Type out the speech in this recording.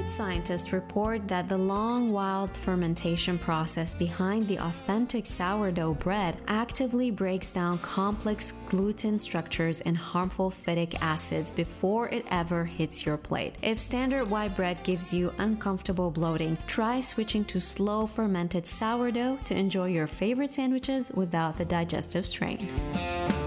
Food scientists report that the long, wild fermentation process behind the authentic sourdough bread actively breaks down complex gluten structures and harmful phytic acids before it ever hits your plate. If standard white bread gives you uncomfortable bloating, try switching to slow fermented sourdough to enjoy your favorite sandwiches without the digestive strain.